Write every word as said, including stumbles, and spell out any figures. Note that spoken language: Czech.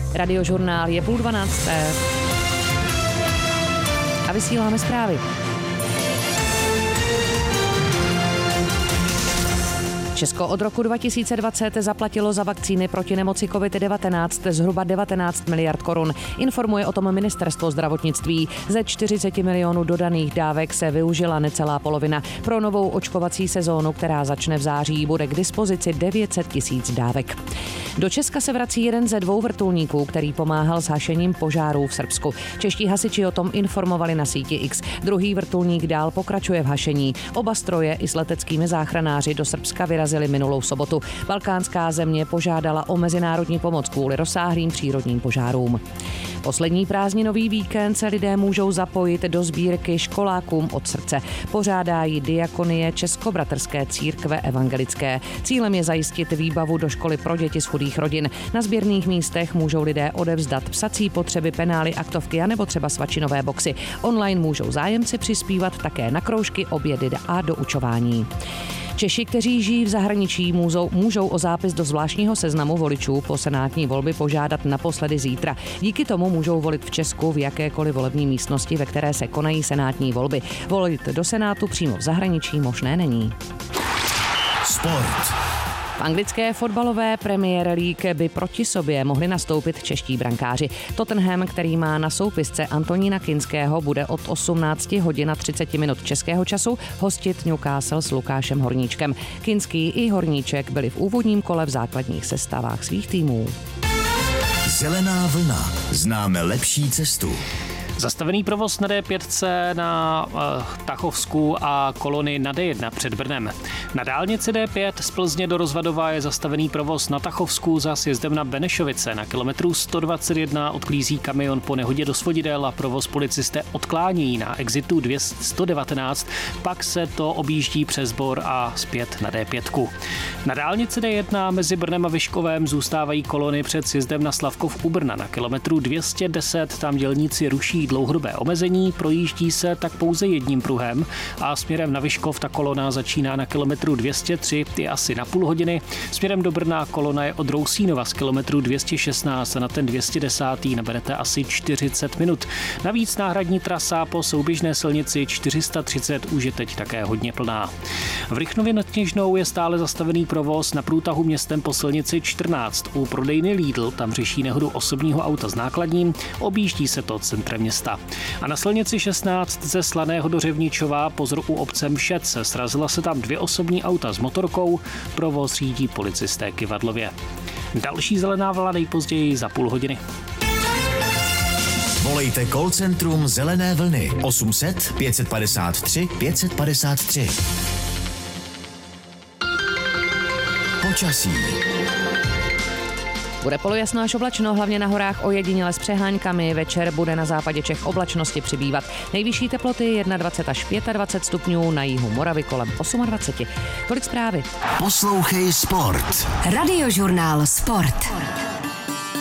Radiožurnál je půl dvanácté. A vysíláme zprávy. Česko od roku dva tisíce dvacet zaplatilo za vakcíny proti nemoci covid devatenáct zhruba devatenáct miliard korun. Informuje o tom ministerstvo zdravotnictví. Ze čtyřicet milionů dodaných dávek se využila necelá polovina. Pro novou očkovací sezónu, která začne v září, bude k dispozici devět set tisíc dávek. Do Česka se vrací jeden ze dvou vrtulníků, který pomáhal s hašením požárů v Srbsku. Čeští hasiči o tom informovali na síti X. Druhý vrtulník dál pokračuje v hašení. Oba stroje i s leteckými záchranáři do Srbska vyrazili minulou sobotu. Balkánská země požádala o mezinárodní pomoc kvůli rozsáhlým přírodním požárům. Poslední prázdninový víkend se lidé můžou zapojit do sbírky Školákům od srdce. Pořádá ji Diakonie Českobratrské církve evangelické. Cílem je zajistit výbavu do školy pro děti z chudých rodin. Na sběrných místech můžou lidé odevzdat psací potřeby, penály, aktovky a nebo třeba svačinové boxy. Online můžou zájemci přispívat také na kroužky, obědy a doučování. Češi, kteří žijí v zahraničí, můžou, můžou o zápis do zvláštního seznamu voličů po senátní volby požádat naposledy zítra. Díky tomu můžou volit v Česku v jakékoliv volební místnosti, ve které se konají senátní volby. Volit do Senátu přímo v zahraničí možné není. Sport. V anglické fotbalové Premier League by proti sobě mohli nastoupit čeští brankáři. Tottenham, který má na soupisce Antonína Kinského, bude od osmnáct hodin a třicet minut českého času hostit Newcastle s Lukášem Horníčkem. Kinský i Horníček byli v úvodním kole v základních sestavách svých týmů. Zelená vlna. Známe lepší cestu. Zastavený provoz na D pět na uh, Tachovsku a kolony na D jedna před Brnem. Na dálnici D pět z Plzně do Rozvadova je zastavený provoz na Tachovsku za sjezdem na Benešovice. Na kilometru sto dvacet jedna odklízí kamion po nehodě do svodidel a provoz policisté odklání na exitu sto devatenáct, pak se to objíždí přes Bor a zpět na D pět. Na dálnici D jedna mezi Brnem a Vyškovem zůstávají kolony před sjezdem na Slavkov u Brna. Na kilometru dvě stě deset tam dělníci ruší dlouhodobé omezení, projíždí se tak pouze jedním pruhem a směrem na Vyškov ta kolona začíná na kilometru dvě stě tři, je asi na půl hodiny. Směrem do Brna kolona je od Rousínova z kilometru dvě stě šestnáct a na ten dvě stě deset naberete asi čtyřicet minut. Navíc náhradní trasa po souběžné silnici čtyři sta třicet už je teď také hodně plná. V Rychnově nad Kněžnou je stále zastavený provoz na průtahu městem po silnici čtrnáct. U prodejny Lidl tam řeší nehodu osobního auta s nákladním, objíždí se to centrem města. A na silnici šestnáct ze Slaného do Řevničova pozor u obce Mšec. Srazila se tam dvě osobní auta s motorkou, provoz řídí policisté Kyvadlově. Další zelená vlna nejpozději za půl hodiny. Volejte call centrum Zelené vlny osm set pět padesát tři pět padesát tři. Počasí. Bude polojasno až oblačno, hlavně na horách ojediněle s přeháňkami. Večer bude na západě Čech oblačnosti přibývat. Nejvyšší teploty dvacet jedna až dvacet pět stupňů, na jihu Moravy kolem dvacet osm. Tolik zprávy. Poslouchej sport. Radiožurnál Sport.